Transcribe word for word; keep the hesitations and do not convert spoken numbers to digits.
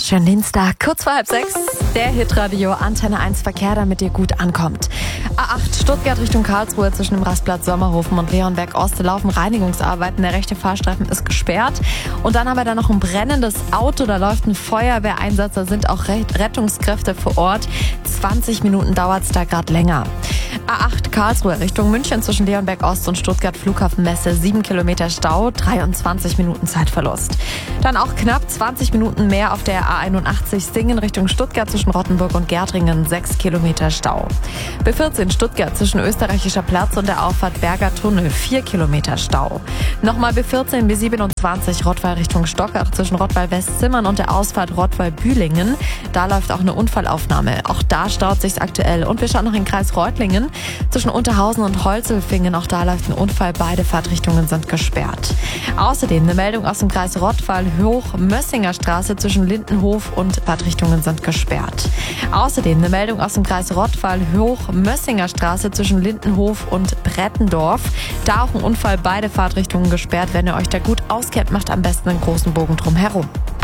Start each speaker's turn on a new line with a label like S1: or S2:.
S1: Schönen Dienstag, kurz vor halb sechs. Der Hitradio Antenne eins Verkehr, damit ihr gut ankommt. A acht Stuttgart Richtung Karlsruhe zwischen dem Rastplatz Sommerhofen und Leonberg Ost laufen Reinigungsarbeiten. Der rechte Fahrstreifen ist gesperrt. Und dann haben wir da noch ein brennendes Auto. Da läuft ein Feuerwehreinsatz. Da sind auch Rettungskräfte vor Ort. zwanzig Minuten dauert es da gerade länger. A acht Karlsruhe Richtung München zwischen Leonberg Ost und Stuttgart Flughafenmesse. sieben Kilometer Stau, dreiundzwanzig Minuten Zeitverlust. Dann auch knapp zwanzig Minuten mehr auf der A einundachtzig Singen Richtung Stuttgart zwischen Rottenburg und Gärtringen. sechs Kilometer Stau. B vierzehn Stuttgart zwischen Österreichischer Platz und der Auffahrt Berger Tunnel. vier Kilometer Stau. Nochmal B vierzehn, B siebenundzwanzig Rottweil Richtung Stockach zwischen Rottweil-Westzimmern und der Ausfahrt Rottweil-Bühlingen. Da läuft auch eine Unfallaufnahme. Auch da staut sich's aktuell. Und wir schauen noch in den Kreis Reutlingen zwischen Unterhausen und Holzelfingen. Auch da läuft ein Unfall. Beide Fahrtrichtungen sind gesperrt. Außerdem eine Meldung aus dem Kreis Rottweil Hoch-Mössinger Straße zwischen Lindenhof und Fahrtrichtungen sind gesperrt. Außerdem eine Meldung aus dem Kreis Rottweil Hoch-Mössinger Straße zwischen Lindenhof und Brettendorf. Da auch ein Unfall. Beide Fahrtrichtungen gesperrt. Wenn ihr euch da gut auskennt, macht am besten einen großen Bogen drum herum.